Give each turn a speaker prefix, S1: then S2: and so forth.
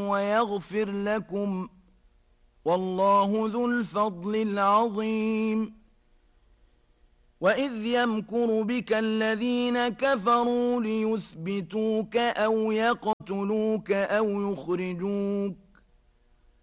S1: ويغفر لكم، والله ذو الفضل العظيم. وإذ يمكر بك الذين كفروا ليثبتوك أو يقتلوك أو يخرجوك،